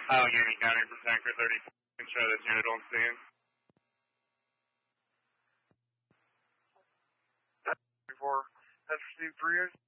Allegheny County Protector 34 can show that unit on scene. 34 has received 3